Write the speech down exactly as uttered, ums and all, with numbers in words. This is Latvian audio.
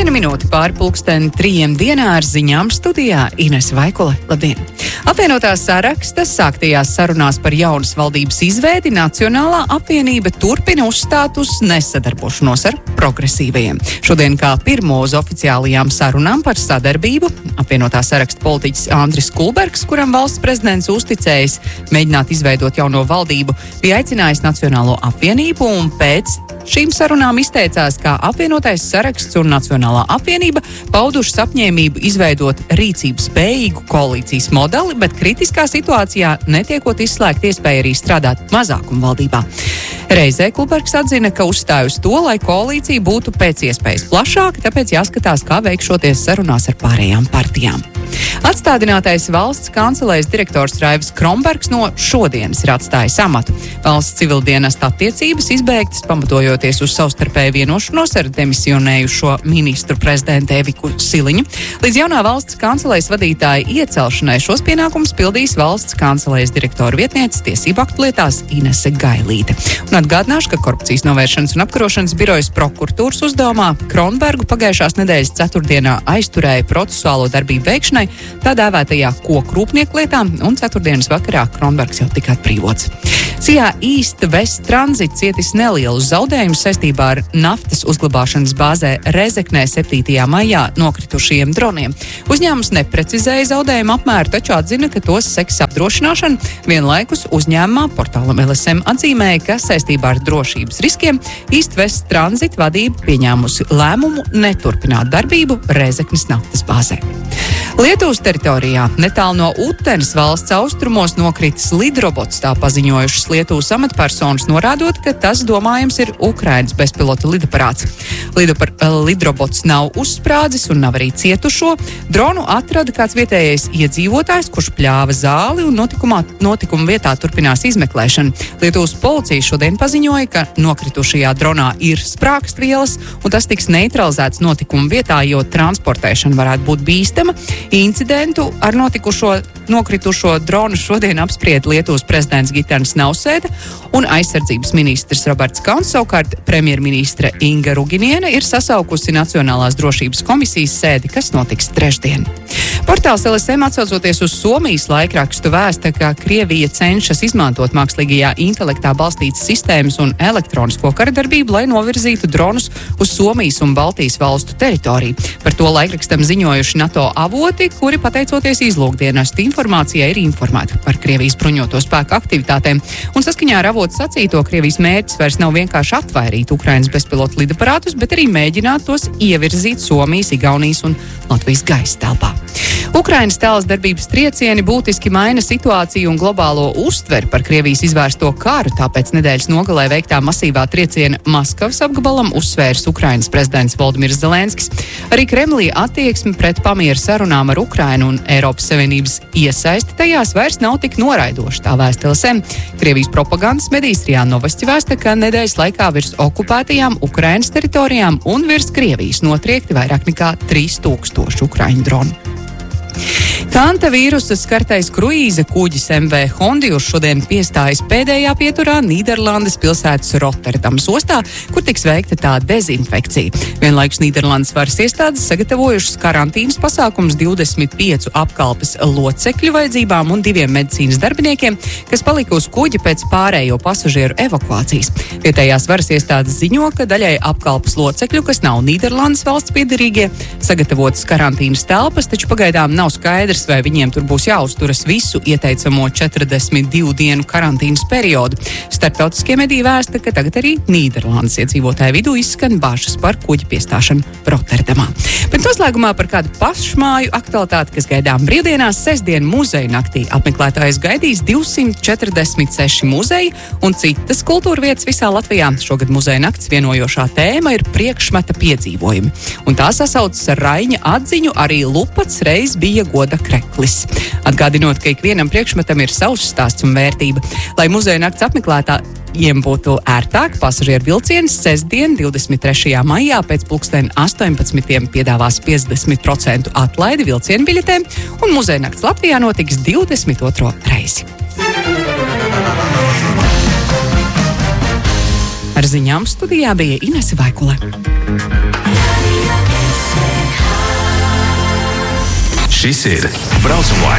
Viena minūte pāri pulksten trījiem dienā ar ziņām studijā Inese Vaikule. Labdien! Apvienotās Sarakstas sāktajās sarunās par jaunas valdības izveidi Nacionālā apvienība turpina uzstāt uz nesadarbošanos ar progresīvajiem. Šodien kā pirmo uz oficiālajām sarunām par sadarbību Apvienotā Saraksta politiķis Andris Kulbergs, kuram valsts prezidents uzticējis mēģināt izveidot jauno valdību, bija aicinājis Nacionālo apvienību un pēc šīm sarunām izteicās, kā Apvienotais Saraksts un Nacionālā apvienība paudušas apņēmību izveidot rīcības spējīgu koalīcijas modeli, bet kritiskā situācijā netiekot izslēgt iespēju arī strādāt mazākumvaldībā. Reizē Kulbergs atzina, ka uzstāj uz to, lai koalīcija būtu pēc iespējas plašāka, tāpēc jāskatās, kā veikšoties sarunās ar pārējām partijām. Atstādinātais valsts kancelējas direktors Raivis Krombergs no šodienas ir atstājis amatu. Valsts civildienesta attiecības izbeigtas pamatojoties uz savstarpēju vienošanos ar demisionējušo ministru prezidentu Eviku Siliņu. Līdz jaunā valsts kancelējas vadītāja iecelšanai šos pienākumus pildīs valsts kancelējas direktora vietniece tiesību aktu lietās Inese Gailīte. Un atgādināšu, ka Korupcijas novēršanas un apkarošanas birojas prokuratūras uzdevumā Krombergu pagājušās nedēļas ceturtdienā aizturēja procesuālo darbību veikšanai tā dēvētajā kokrūpnieku lietā, un ceturtdienas vakarā Krombergs jau tika atbrīvots. Cijā East West Transit cietis nelielus zaudējumus saistībā ar naftas uzglabāšanas bāzē Rezeknē septītajā maijā nokritušajiem droniem. Uzņēmums neprecizēja zaudējumu apmēru, taču atzina, ka tos seks apdrošināšana. Vienlaikus uzņēmumā portālam L S M atzīmēja, ka saistībā ar drošības riskiem East West Transit vadība pieņēmusi lēmumu neturpināt darbību Rezeknes naftas bāzē. Lietuvas teritorijā netālu no Utenes valsts austrumos nokritis lidrobots, tā paziņojušas Lietuvas amatpersonas, norādot, ka tas domājams ir Ukrainas bezpilota lidaparāts. Lidopar, lidrobots nav uzsprādzis un nav arī cietušo. Dronu atrada kāds vietējais iedzīvotājs, kurš pļāva zāli, un notikumā, notikuma vietā turpinās izmeklēšana. Lietuvas policija šodien paziņoja, ka nokritušajā dronā ir sprāgstvielas, un tas tiks neutralizēts notikuma vietā, jo transportēšana varētu būt bīstama. Incidentu ar notikušo nokritušo dronu šodien apspried Lietuvas prezidents Gitanas Nausēda un aizsardzības ministrs Roberts Kauns. Savukārt premjerministre Inga Ruginiene ir sasaukusi Nacionālās drošības komisijas sēdi, kas notiks trešdien. Portāls L S M atsaucoties uz Somijas laikrakstu vēsta, ka Krievija cenšas izmantot mākslīgajā intelektā balstītas sistēmas un elektronisko karadarbību, lai novirzītu dronus uz Somijas un Baltijas valstu teritoriju. Par to laikrakstam ziņojuši NATO avoti, kuri pateicoties izlūkdienestu informācijai ir informēti par Krievijas bruņoto spēku aktivitātēm. Un saskaņā ar avotu sacīto, Krievijas mērķis vairs nav vienkārši atvairīt Ukrainas bezpilotu lidaparātus, bet arī mēģināt tos ievirzīt Somijas, Igaunijas un Latvijas gaisa telpā. Ukrainas tēlas darbības triecieni būtiski maina situāciju un globālo uztveri par Krievijas izvērsto karu, tāpēc nedēļas nogalē veiktā masīvā trieciena Maskavas apgabalam uzsvērs Ukrainas prezidents Voldimirs Zelenskis. Arī Kremlī attieksme pret pamieru sarunām ar Ukrainu un Eiropas Savienības iesaisti tajās vairs nav tik noraidoša, tā vēsta L S M. Krievijas propagandas medijas Rijā Novosti vēsta, ka nedēļas laikā virs okupētajām Ukrainas teritorijām un virs Krievijas notriekti vairāk nekā trīs tūkstoši ukraiņu dronu. Kanta vīrusa skartais kruīza kuģis M V Hondius šodien piestājas pēdējā pieturā Nīderlandes pilsētas Rotterdamas ostā, kur tiks veikta tā dezinfekcija. Vienlaikus Nīderlandes varas iestādes sagatavojušas karantīnas pasākums divdesmit piecu apkalpes locekļu vajadzībām un diviem medicīnas darbiniekiem, kas palika uz kuģa pēc pārējo pasažieru evakuācijas. Vietējās varas iestādes ziņo, ka daļai apkalpes locekļu, kas nav Nīderlandes valsts piederīgie, sagatavotas karantīnas telpas, taču pagaidām nav skaidrs, vai viņiem tur būs jāuzturas visu ieteicamo četrdesmit divu dienu karantīnas periodu. Starptautiskie mediji vēsta, ka tagad arī Nīderlandes iedzīvotāju vidū izskan bažas par kuģa piestāšanu Rotterdamā. Bet noslēgumā par kādu pašmāju aktualitāti, kas gaidām brīvdienās. Sestdien muzeja naktī apmeklētājus gaidīs divsimt četrdesmit seši muzeji un citas kultūra vietas visā Latvijā. Šogad muzeja nakts vienojošā tēma ir priekšmeta piedzīvojumi. Un tā sasaucas ar Raiņa atziņu arī Lupats reiz bija goda kreklis. Atgādinot, ka ikvienam priekšmetam ir savs stāsts un vērtība. Lai muzeja nakts apmeklētājiem būtu ērtāk, pasažieru vilciens sestdien, divdesmit trešajā maijā pēc pulksten astoņpadsmitiem piedāvās piecdesmit procentu atlaidi vilcienu biļetēm, un muzeja nakts Latvijā notiks divdesmit otro reizi. Ar ziņām studijā bija Inese Vaikule. Šis ir Braucam laiks.